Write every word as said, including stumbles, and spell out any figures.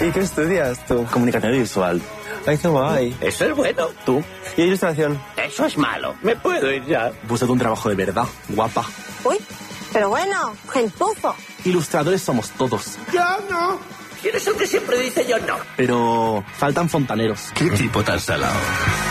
¿Y qué estudias tú? Comunicación visual. Ay, qué guay. Eso es bueno. ¿Tú? ¿Y ilustración? Eso es malo. Me puedo ir ya. Búscate un trabajo de verdad, guapa. Uy, pero bueno, gentufo. Ilustradores somos todos. Yo no. ¿Quién es el que siempre dice yo no? Pero faltan fontaneros. ¿Qué tipo tan salado?